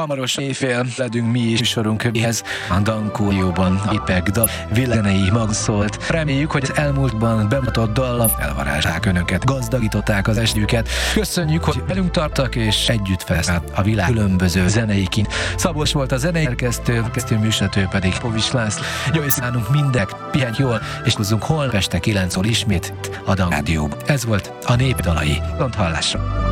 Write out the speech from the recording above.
Hamarosan éjfél ledünk mi is műsorunkövéhez. A Dankójóban Ipek dal világnei mag szólt. Reméljük, hogy az elmúltban bemutatott dallam elvarázsák önöket, gazdagították az estüket. Köszönjük, hogy velünk tartak, és együtt feszelt a világ különböző zeneikin. Szabos volt a zenei szerkesztő, műsorvezető pedig Povis László. Jó szánunk mindek, pihenj jól, és hozzunk holnap este 9-től ismét a Dunk Rádióban. Ez volt a Népdalai. Viszont hallásra!